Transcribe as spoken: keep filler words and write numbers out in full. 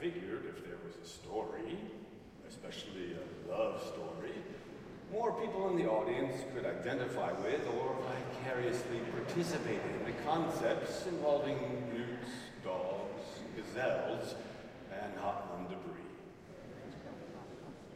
figured if there was a story, especially a love story, more people in the audience could identify with or vicariously participate in the concepts involving Newt's